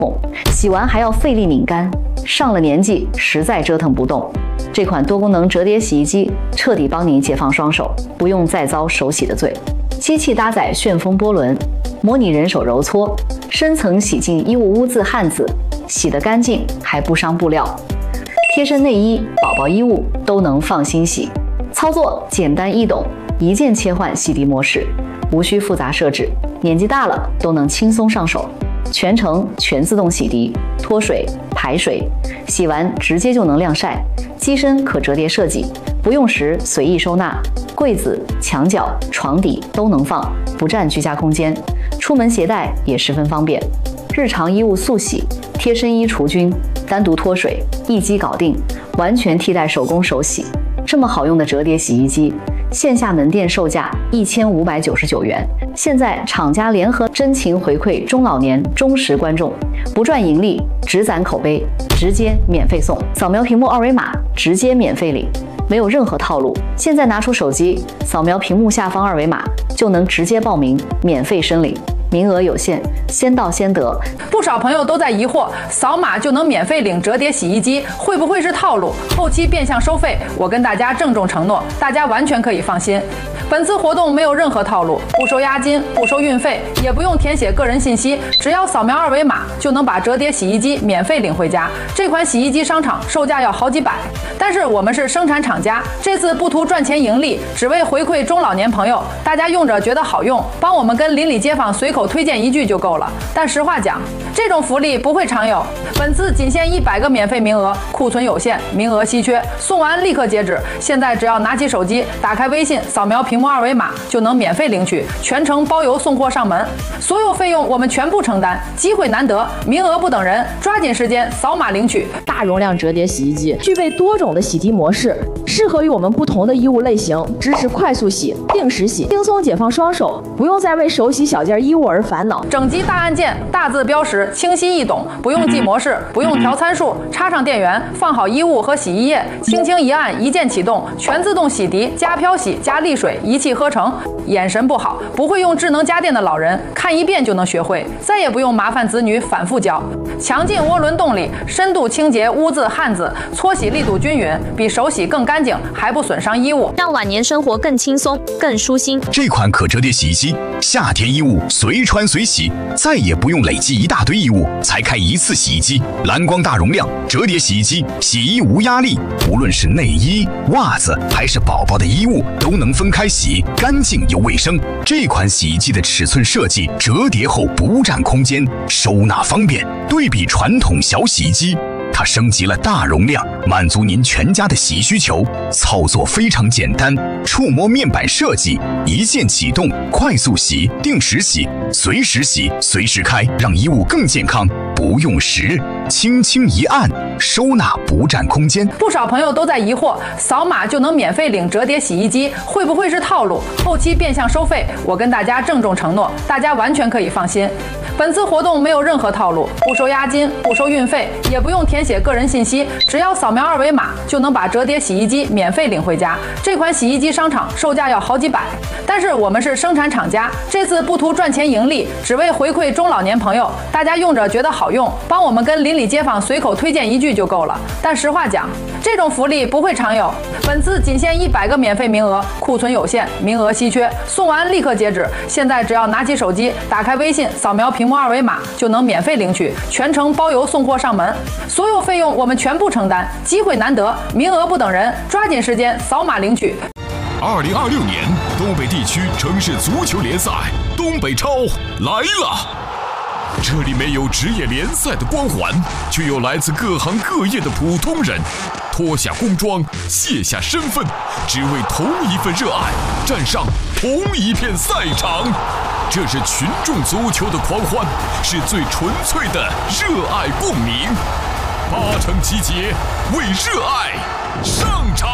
洗完还要费力拧干，上了年纪实在折腾不动。这款多功能折叠洗衣机彻底帮您解放双手，不用再遭手洗的罪。机器搭载旋风波轮，模拟人手揉搓，深层洗净衣物污渍汗渍，洗得干净还不伤布料。贴身内衣、宝宝衣物都能放心洗。操作简单易懂，一键切换洗涤模式，无需复杂设置，年纪大了都能轻松上手。全程全自动洗涤、脱水、排水，洗完直接就能晾晒。机身可折叠设计，不用时随意收纳，柜子、墙角、床底都能放，不占居家空间。出门携带也十分方便。日常衣物速洗，贴身衣除菌，单独脱水，一机搞定，完全替代手工手洗。这么好用的折叠洗衣机，线下门店售价1599元，现在厂家联合真情回馈中老年忠实观众，不赚盈利，只攒口碑，直接免费送。扫描屏幕二维码，直接免费领，没有任何套路。现在拿出手机，扫描屏幕下方二维码，就能直接报名，免费申领。名额有限，先到先得。 不少朋友都在疑惑，扫码就能免费领折叠洗衣机，会不会是套路？后期变相收费？我跟大家郑重承诺，大家完全可以放心。本次活动没有任何套路，不收押金，不收运费，也不用填写个人信息，只要扫描二维码就能把折叠洗衣机免费领回家。这款洗衣机商场售价要好几百，但是我们是生产厂家，这次不图赚钱盈利，只为回馈中老年朋友，大家用着觉得好用，帮我们跟邻里街坊随口推荐一句就够了。但实话讲，这种福利不会常有，本次仅限100个免费名额，库存有限，名额稀缺，送完立刻截止。现在只要拿起手机，打开微信，扫描屏幕二维码就能免费领取，全程包邮送货上门，所有费用我们全部承担。机会难得，名额不等人，抓紧时间扫码领取。 大容量折叠洗衣机具备多种的洗涤模式，适合于我们不同的衣物类型，支持快速洗、定时洗，轻松解放双手，不用再为手洗小件衣物而烦恼。 整机大按键，大字标识，清晰易懂，不用记模式，不用调参数，插上电源，放好衣物和洗衣液，轻轻一按，一键启动，全自动洗涤加漂洗加沥水，一气呵成。眼神不好，不会用智能家电的老人，看一遍就能学会，再也不用麻烦子女反复教。强劲涡轮动力，深度清洁污渍汗渍，搓洗力度均匀，比手洗更干净，还不损伤衣物， 让晚年生活更轻松、更舒心。 这款可折叠洗衣机，夏天衣物随穿随洗，再也不用累积一大堆衣物才开一次洗衣机。蓝光大容量折叠洗衣机，洗衣无压力，无论是内衣、袜子还是宝宝的衣物，都能分开洗，干净又卫生。这款洗衣机的尺寸设计，折叠后不占空间，收纳方便。对比传统小洗衣机，它升级了大容量，满足您全家的洗衣需求。操作非常简单，触摸面板设计，一键启动，快速洗、定时洗，随时洗、随时开，让衣物更健康。不用时，轻轻一按，收纳不占空间。 不少朋友都在疑惑，扫码就能免费领折叠洗衣机，会不会是套路？后期变相收费？我跟大家郑重承诺，大家完全可以放心。本次活动没有任何套路，不收押金，不收运费，也不用填写个人信息，只要扫描二维码就能把折叠洗衣机免费领回家。这款洗衣机商场售价要好几百，但是我们是生产厂家，这次不图赚钱盈利，只为回馈中老年朋友，大家用着觉得好用，帮我们跟邻里街坊随口推荐一句就够了。但实话讲，这种福利不会常有，本次仅限100个免费名额，库存有限，名额稀缺，送完立刻截止。现在只要拿起手机，打开微信，扫描屏幕二维码就能免费领取，全程包邮送货上门，所有费用我们全部承担。机会难得，名额不等人，抓紧时间扫码领取。 2026年东北地区城市足球联赛东北超来了。这里没有职业联赛的光环，却有来自各行各业的普通人，脱下工装，卸下身份，只为同一份热爱，站上同一片赛场。这是群众足球的狂欢，是最纯粹的热爱共鸣。8城集结，为热爱上场。